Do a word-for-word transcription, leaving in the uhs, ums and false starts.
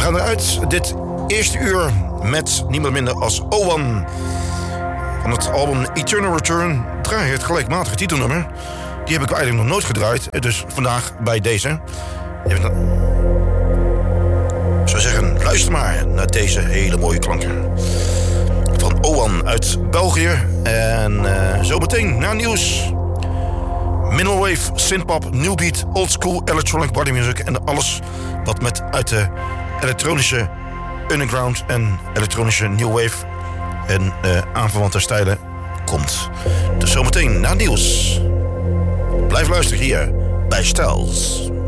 gaan eruit dit eerste uur met niemand minder als Owan. Van het album Eternal Return draai je het gelijkmatige titelnummer. Die heb ik eigenlijk nog nooit gedraaid. Dus vandaag bij deze. Ik zou zeggen, luister maar naar deze hele mooie klanken. Van Owan uit België. En uh, zometeen na nieuws. Minimal wave, synthpop, new beat, old school, electronic body music. En alles wat met uit de elektronische underground en elektronische new wave en uh, aanverwante stijlen komt. Dus zometeen na nieuws. Blijf luisteren hier bij Stels.